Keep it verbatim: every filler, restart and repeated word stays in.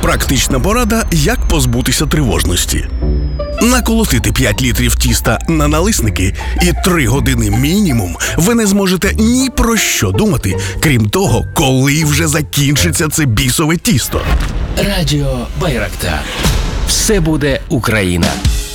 Практична порада, як позбутися тривожності. Наколотити п'ять літрів тіста на налисники і три години мінімум ви не зможете ні про що думати, крім того, коли вже закінчиться це бісове тісто. Радіо Байрактар. Все буде Україна.